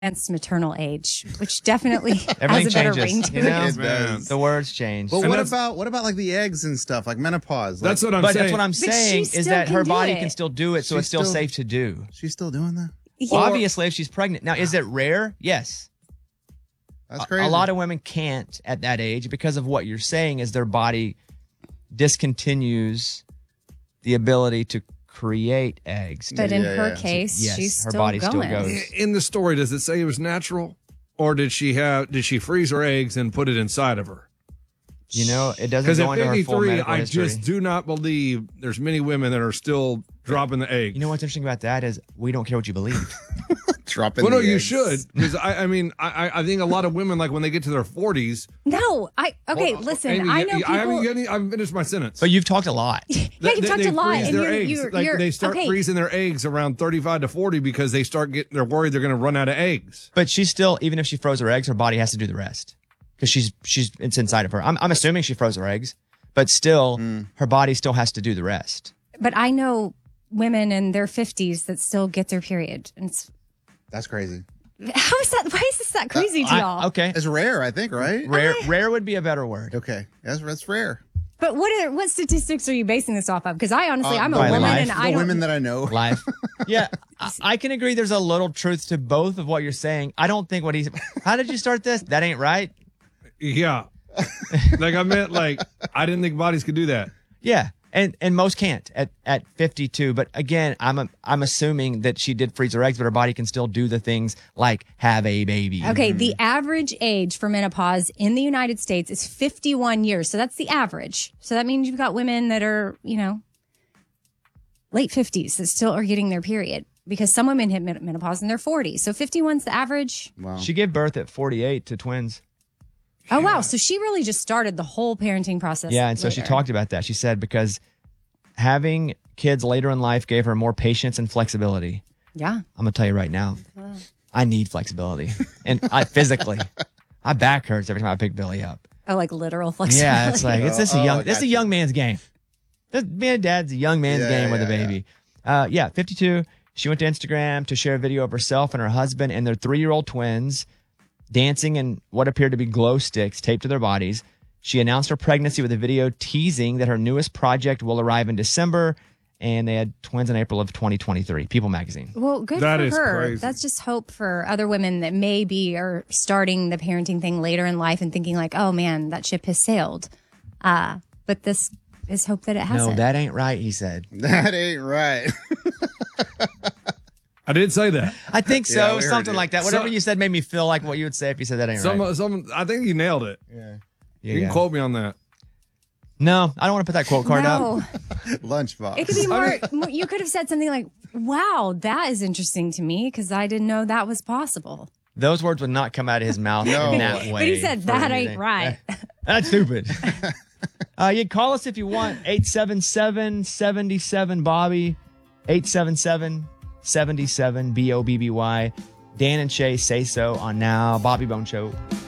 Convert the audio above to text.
advanced maternal age, which definitely has Everything a better changes. ring to You know? it. It does. The words change. But And what about like the eggs and stuff, like menopause? Like, That's what I'm But saying. that's what I'm she saying still is that can her do body it. can still do it, so She's it's still still- safe to do. she's still doing that. Well, obviously, if she's pregnant. Now, is it rare? Yes. That's crazy. A lot of women can't at that age because of what you're saying is their body discontinues the ability to create eggs. But in Yeah, her yeah. case, Yes, she's her still body still going. goes. In the story, does it say it was natural, or did she freeze her eggs and put it inside of her? You know, it doesn't Because go at into her full 53, medical I history. just do not believe there's many women that are still dropping the eggs. You know what's interesting about that is we don't care what you believe. Dropping Well, no, the you eggs. should, because I mean, I think a lot of women, like when they get to their 40s. No, okay, Well, listen, Amy, I know people. I haven't finished my sentence. But you've talked a lot. Yeah, you talked a lot, freeze and their you're, eggs. you're, Like, you're they start okay. freezing their eggs around 35 to 40 because they're worried they're going to run out of eggs. But she's still, even if she froze her eggs, her body has to do the rest because it's inside of her. I'm assuming she froze her eggs, but still, her body still has to do the rest. But I know women in their 50s that still get their period. And That's crazy. how is that? Why is this that crazy to y'all? Okay, It's rare, I think, right? rare would be a better word. Okay, that's rare. But what statistics are you basing this off of? Because I honestly, I'm a Probably woman, life. and The I don't. women that I know. Life. Yeah, I can agree. There's a little truth to both of what you're saying. I don't think what he's. How did you start this? That ain't right. Yeah. Like I meant, like, I didn't think bodies could do that. Yeah, and most can't at 52. But again, I'm assuming that she did freeze her eggs, but her body can still do the things like have a baby. Okay, the average age for menopause in the United States is 51 years. So that's the average. So that means you've got women that are, late 50s that still are getting their period because some women hit menopause in their 40s. So 51's the average. Wow. She gave birth at 48 to twins. Oh, wow. So she really just started the whole parenting process. Yeah, and so she later. talked about that. She said because having kids later in life gave her more patience and flexibility. Yeah. I'm gonna tell you right now, I need flexibility, and I physically, my back hurts every time I pick Billy up. Oh, like literal flexibility. Yeah, it's like this is a young man's game. Being a dad's a young man's Yeah, game with a yeah, baby. 52. She went to Instagram to share a video of herself and her husband and their 3-year-old twins dancing in what appeared to be glow sticks taped to their bodies. She announced her pregnancy with a video teasing that her newest project will arrive in December, and they had twins in April of 2023. People magazine. Well, good That for is her. crazy. That's just hope for other women that maybe are starting the parenting thing later in life and thinking like, oh man, that ship has sailed. But this is hope that it hasn't. No, that ain't right, he said. That ain't right. I did say that. I think Yeah, so, we heard something it. like that. Whatever you said made me feel like what you would say if you said that ain't right. I think you nailed it. Yeah, You can yeah. quote me on that. No, I don't want to put that quote card No. up. Lunchbox. It could be more, you could have said something like, wow, that is interesting to me because I didn't know that was possible. Those words would not come out of his mouth No. in that way. But he said, for that anything. ain't right. That's stupid. You can call us if you want. 877-77-Bobby. 877-77 BOBBY. Dan and Shay say so on Now. Bobby Bone Show.